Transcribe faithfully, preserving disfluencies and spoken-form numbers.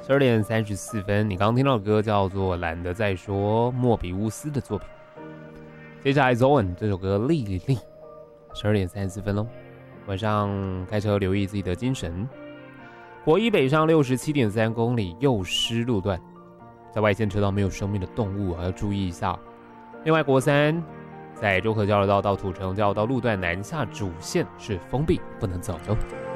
十二点三十四分，你刚刚听到的歌叫做《懒得再说》，莫比乌斯的作品。接下来 Zoen 这首歌《莉莉莉》，十二点三十四分喽。晚上开车留意自己的精神。国一北上六十七点三公里，又湿路段，在外线车道没有生命的动物，还要注意一下。另外，国三在中和交流道到土城交流道路段南下主线是封闭，不能走哟。